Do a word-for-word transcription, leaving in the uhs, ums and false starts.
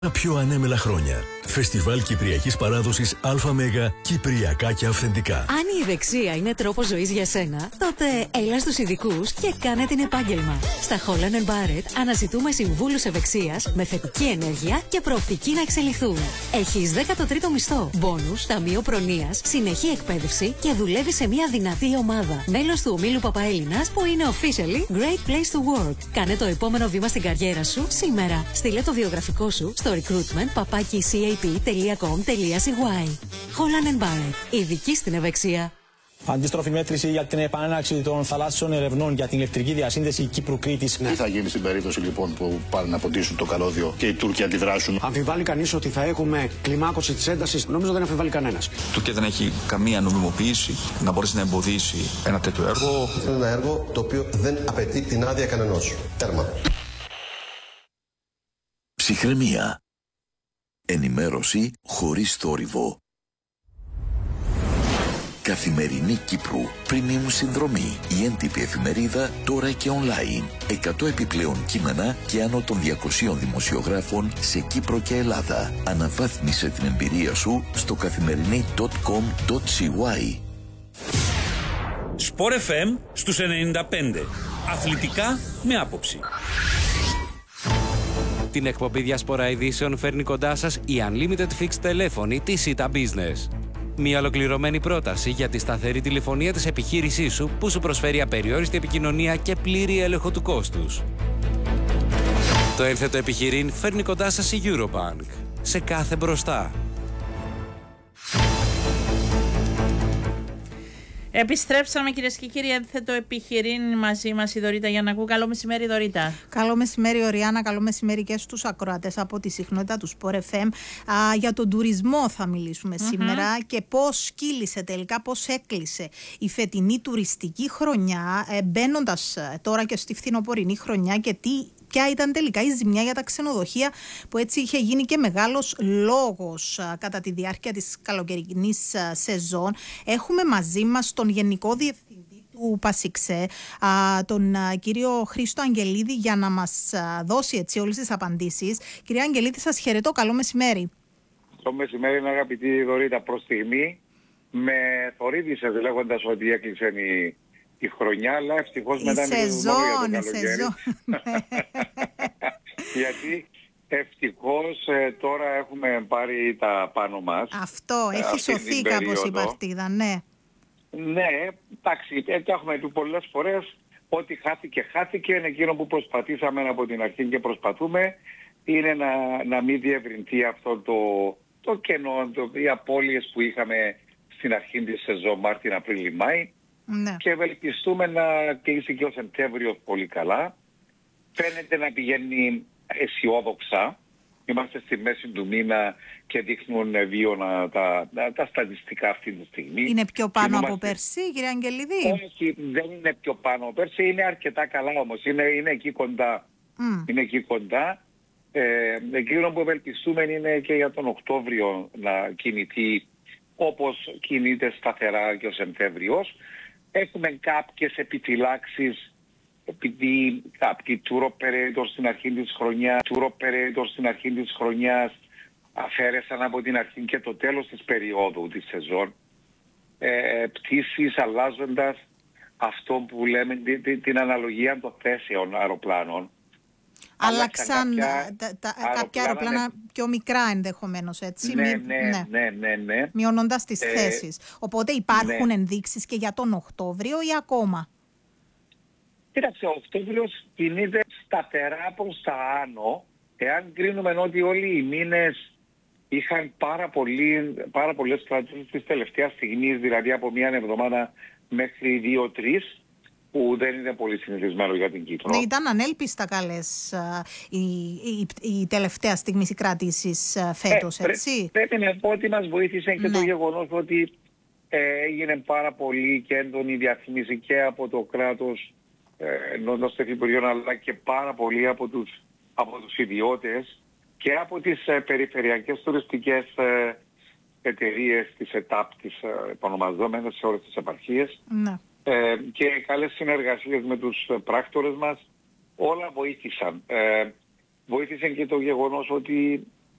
Τα πιο ανέμελα χρόνια. Φεστιβάλ Κυπριακής Παράδοσης ΑΜΕΓΑ Κυπριακά και Αυθεντικά. Αν η ευεξία είναι τρόπος ζωής για σένα, τότε έλα στους ειδικούς και κάνε την επάγγελμα. Στα Holland and Barrett αναζητούμε συμβούλους ευεξίας με θετική ενέργεια και προοπτική να εξελιχθούν. Έχεις δέκατο τρίτο μισθό, μπόνους, ταμείο προνοίας, συνεχή εκπαίδευση και δουλεύεις σε μια δυνατή ομάδα. Μέλος του ομίλου Παπαέλληνας που είναι officially Great Place to Work. Κάνε το επόμενο βήμα στην καριέρα σου σήμερα. Στείλε το βιογραφικό σου στο recruitment παπάκι σι έι πι τελεία κομ τελεία σι γουάι. Holland and Barrett. Ειδική στην ευεξία. Αντίστροφη μέτρηση για την επανέναρξη των θαλάσσιων ερευνών για την ηλεκτρική διασύνδεση Κύπρου-Κρήτης. Τι θα γίνει στην περίπτωση λοιπόν που πάνε να ποτίσουν το καλώδιο και οι Τούρκοι αντιδράσουν? Αμφιβάλλει κανείς ότι θα έχουμε κλιμάκωση της έντασης? Νομίζω δεν αμφιβάλλει κανένας. Η Τουρκία δεν έχει καμία νομιμοποίηση να μπορέσει να εμποδίσει ένα τέτοιο έργο. Είναι ένα έργο το οποίο δεν απαιτεί την άδεια κανενός. Τέρμα. Ψυχραιμία. Ενημέρωση χωρίς θόρυβο. Καθημερινή Κύπρου. Premium συνδρομή. Η έντυπη εφημερίδα τώρα και online. εκατό επιπλέον κείμενα και άνω των διακοσίων δημοσιογράφων σε Κύπρο και Ελλάδα. Αναβάθμισε την εμπειρία σου στο καθημερινή τελεία κομ τελεία σι γουάι. Σπορ εφ εμ στους ενενήντα πέντε. Αθλητικά με άποψη. Την εκπομπή Διασπορά Ειδήσεων φέρνει κοντά σας η Unlimited Fixed τηλέφωνη της σι έι τι έι Business. Μια ολοκληρωμένη πρόταση για τη σταθερή τηλεφωνία της επιχείρησής σου που σου προσφέρει απεριόριστη επικοινωνία και πλήρη έλεγχο του κόστους. Το ένθετο επιχειρήν φέρνει κοντά σας η Eurobank. Σε κάθε μπροστά. Επιστρέψαμε κυρίες και κύριοι, ένθετο επιχειρήν, μαζί μας η Δωρίτα Γιαννακού. Καλό μεσημέρι Δωρίτα. Καλό μεσημέρι Οριάννα, καλό μεσημέρι και στους ακροατές από τη συχνότητα του Sport εφ εμ. Α, για τον τουρισμό θα μιλήσουμε mm-hmm. σήμερα και πώς κύλησε τελικά, πώς έκλεισε η φετινή τουριστική χρονιά, ε, μπαίνοντας τώρα και στη φθινοπορεινή χρονιά και τι... Ποια ήταν τελικά η ζημιά για τα ξενοδοχεία που έτσι είχε γίνει και μεγάλος λόγος α, κατά τη διάρκεια της καλοκαιρινής α, σεζόν. Έχουμε μαζί μας τον Γενικό Διευθυντή του Πασιξέ, α, τον α, κύριο Χρήστο Αγγελίδη, για να μας α, δώσει έτσι όλες τις απαντήσεις. Κυρία Αγγελίδη, σας χαιρετώ. Καλό μεσημέρι. Το μεσημέρι, αγαπητή Δωρίτα, προς στιγμή με θορύβησες λέγοντας ότι έκλεισε η... η χρονιά, αλλά ευτυχώς μετά με το μόνο για το καλοκαίρι. Γιατί ευτυχώς ε, τώρα έχουμε πάρει τα πάνω μας. Αυτό, ε, έχει σωθεί κάπως η παρτίδα, ναι. Ναι, εντάξει, έτσι έχουμε πει πολλές φορές ότι χάθηκε, χάθηκε. Είναι εκείνο που προσπαθήσαμε από την αρχή και προσπαθούμε, είναι να, να μην διευρυνθεί αυτό το, το κενό, το, οι απώλειες που είχαμε στην αρχή της σεζόν, Μάρτιν, Απρίλη, Μάη. Ναι. Και ευελπιστούμε να κλείσει και ο Σεπτέμβριος πολύ καλά. Φαίνεται να πηγαίνει αισιόδοξα. Είμαστε στη μέση του μήνα και δείχνουν βίωνα τα, τα, τα στατιστικά αυτή τη στιγμή. Είναι πιο πάνω είμαστε... από πέρσι, κύριε Αγγελίδη? Όχι, δεν είναι πιο πάνω από πέρσι. Είναι αρκετά καλά όμως. Είναι, είναι εκεί κοντά. Mm. Είναι εκεί κοντά. Ε, εκείνο που ευελπιστούμε είναι και για τον Οκτώβριο να κινηθεί όπως κινείται σταθερά και ο Σεπτέμβριος. Έχουμε κάποιες επιφυλάξεις επειδή κάποιοι tour operators στην αρχή της χρονιάς, tour operators στην αρχή της χρονιάς αφαίρεσαν από την αρχή και το τέλος της περίοδου της σεζόν ε, πτήσεις αλλάζοντας αυτό που λέμε την, την αναλογία των θέσεων αεροπλάνων. Άλλαξαν κάποια, τα, τα, αεροπλάνα, κάποια αεροπλάνα πιο μικρά ενδεχομένως, έτσι. Ναι, ναι, ναι, ναι, ναι, ναι. Μειώνοντας τις ε, θέσεις. Οπότε υπάρχουν ναι. ενδείξεις και για τον Οκτώβριο ή ακόμα? Κοίταξε, ο Οκτώβριος κινείται σταθερά προς τα άνω. Εάν κρίνουμε ότι όλοι οι μήνες είχαν πάρα, πολύ, πάρα πολλές κρατήσεις της τελευταίας στιγμής, δηλαδή από μία εβδομάδα μέχρι δύο-τρεις, που δεν είναι πολύ συνηθισμένο για την Κύπρο. Ναι, ήταν ανέλπιστα καλές οι, οι, οι τελευταία στιγμής οι κρατήσεις φέτος, ε, έτσι. Πρέ, πρέπει να πω ότι μας βοήθησε και ναι. το γεγονός ότι ε, έγινε πάρα πολύ και έντονη διαφήμιση και από το κράτος ε, ενώντας το Υπουργείο, αλλά και πάρα πολύ από τους, από τους ιδιώτες και από τις ε, περιφερειακές τουριστικές ε, εταιρείες της ΕΤΑΠ, τις ε, επωνομαζόμενες σε όλες τις επαρχίες. Ναι. Ε, και καλές συνεργασίες με τους πράκτορες μας, όλα βοήθησαν. Ε, βοήθησε και το γεγονός ότι